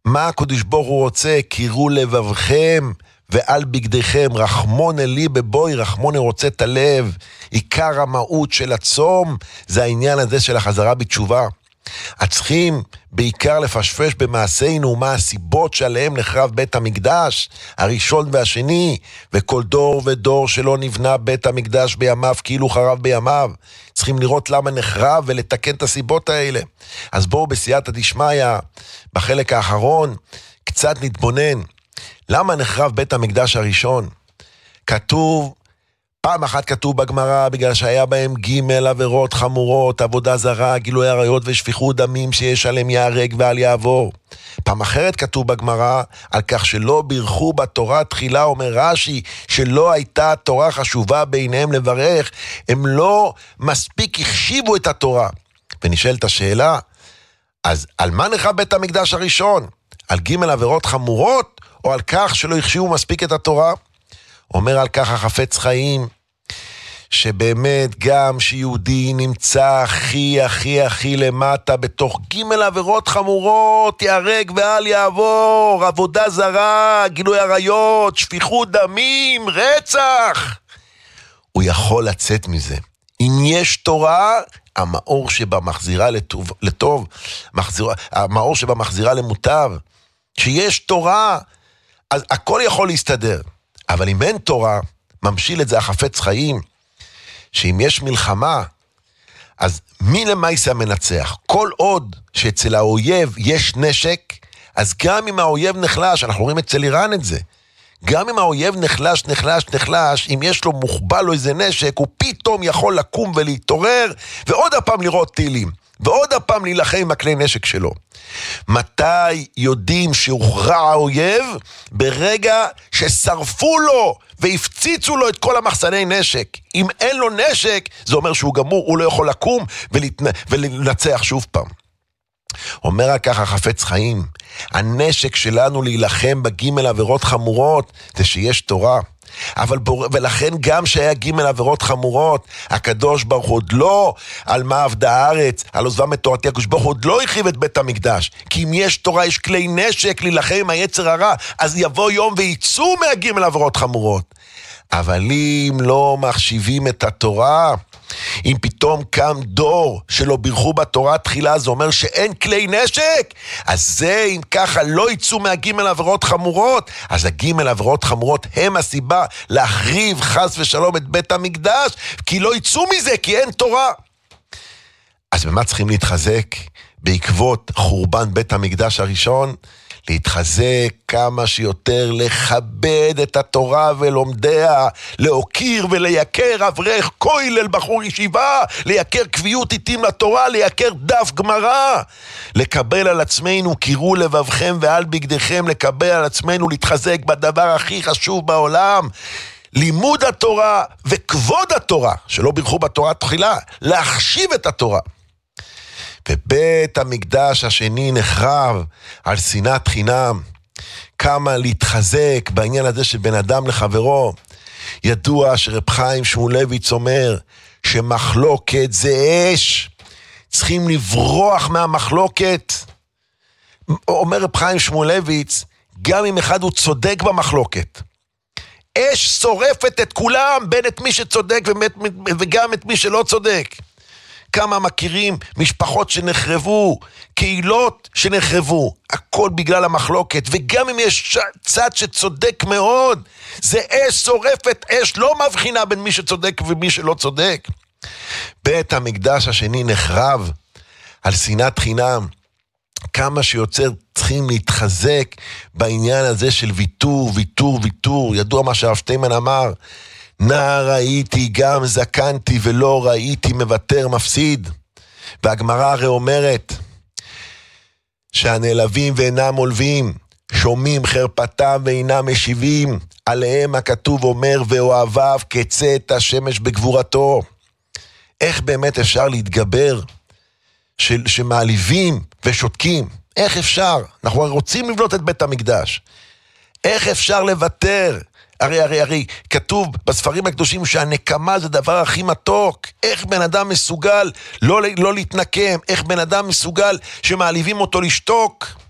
מה הקדוש ברוך הוא רוצה? קירו לבבכם ועל בגדיכם, רחמון אלי בבוי, רחמון רוצה את הלב. עיקר המהות של הצום זה העניין הזה של החזרה בתשובה. צריכים בעיקר לפשפש במעשינו מה הסיבות שעליהם נחרב בית המקדש הראשון והשני, וכל דור ודור שלא נבנה בית המקדש בימיו כאילו חרב בימיו. צריכים לראות למה נחרב ולתקן את הסיבות האלה. אז בואו בסייעתא דשמיא בחלק האחרון קצת נתבונן למה נחרב בית המקדש הראשון. פעם אחת כתוב בגמרא, בגלל שהיה בהם ג' עבירות חמורות, עבודה זרה, גילוי עריות ושפיכות דמים שיש עליהם יהרג ואל יעבור. פעם אחרת כתוב בגמרא על כך שלא בירכו בתורה תחילה, אומר רש"י שלא הייתה תורה חשובה בעיניהם לברך, הם לא מספיק החשיבו את התורה. ונשאלת השאלה, אז על מה נחרב בית המקדש הראשון? על ג' עבירות חמורות או על כך שלא החשיבו מספיק את התורה? אומר על כך החפץ חיים, שבאמת גם שיהודי נמצא הכי למטה בתוך ג' עבירות חמורות, יהרג ואל יעבור, עבודה זרה, גילוי עריות, שפיכות דמים, רצח, הוא יכול לצאת מזה. אם יש תורה, המאור שבה מחזירה לטוב, המאור שבה מחזירה למוטב. שיש תורה, אז הכל יכול להסתדר. אבל אם אין תורה, ממשיל את זה החפץ חיים, שאם יש מלחמה, אז מי למעשה המנצח? כל עוד שאצל האויב יש נשק, אז גם אם האויב נחלש, אנחנו רואים אצל איראן את זה, גם אם האויב נחלש, אם יש לו מוחבל או איזה נשק, הוא פתאום יכול לקום ולהתעורר, ועוד הפעם לראות טילים, ועוד הפעם להילחם עם הכלי נשק שלו. מתי יודעים שהוכרע האויב? ברגע ששרפו לו והפציצו לו את כל המחסני נשק. אם אין לו נשק, זה אומר שהוא גמור, הוא לא יכול לקום ולנצח שוב פעם. אומר על כך החפץ חיים, הנשק שלנו להילחם בג' עבירות חמורות זה שיש תורה. ולכן גם שהיה ג' עבירות חמורות, הקדוש ברוך הוא עוד לא על מה עבדה הארץ, על עוזבם את תורתי, הקדוש ברוך הוא עוד לא הרחיב את בית המקדש, כי אם יש תורה יש כלי נשק להילחם עם היצר הרע, אז יבוא יום ויצאו מהג' עבירות חמורות. אבל אם לא מחשיבים את התורה, אם פתאום קם דור שלא בירכו בתורה תחילה, זה אומר שאין כלי נשק, אז זה אם ככה לא יצאו מהג' עבירות חמורות, אז הג' עבירות חמורות הם הסיבה להחריב חס ושלום את בית המקדש, כי לא יצאו מזה, כי אין תורה. אז במה צריכים להתחזק? בעקבות חורבן בית המקדש הראשון, להתחזק כמה שיותר, לכבד את התורה ולומדיה, להוקיר ולייקר אברך כולל בחור ישיבה, לייקר קביעות עיתים לתורה, לייקר דף גמרא, לקבל על עצמנו קירו לבבכם ועל בגדיכם, לקבל על עצמנו להתחזק בדבר הכי חשוב בעולם, לימוד התורה וכבוד התורה, שלא בירכו בתורה תחילה, להחשיב את התורה. ובית המקדש השני נחרב על שנאת חינם. כמה להתחזק בעניין הזה של בן אדם לחברו. ידוע שרב חיים שמואלביץ אומר שמחלוקת זה אש, צריכים לברוח מהמחלוקת. אומר רב חיים שמואלביץ, גם אם אחד הוא צודק במחלוקת, אש שורפת את כולם, בין את מי שצודק וגם את מי שלא צודק. כמה מכירים משפחות שנחרבו, קהילות שנחרבו, הכל בגלל המחלוקת, וגם אם יש צד שצודק מאוד, זה אש שורפת, אש לא מבחינה בין מי שצודק ומי שלא צודק. בית המקדש השני נחרב על שנאת חינם. כמה שיוצר צריכים להתחזק בעניין הזה של ויתור. ידוע מה שהרב שטיינמן אמר, נער ראיתי גם זקנתי ולא ראיתי מוותר מפסיד. והגמרא הרי אומרת שהנעלבים ואינם עולבים, שומעים חרפתם ואינם משיבים, עליהם הכתוב אומר ואוהביו כצאת השמש בגבורתו. איך באמת אפשר להתגבר שמעליבים ושותקים? איך אפשר? אנחנו רוצים לבנות את בית המקדש. איך אפשר לוותר? הרי כתוב בספרים הקדושים שהנקמה זה דבר הכי מתוק. איך בן אדם מסוגל לא להתנקם? איך בן אדם מסוגל שמעליבים אותו לשתוק?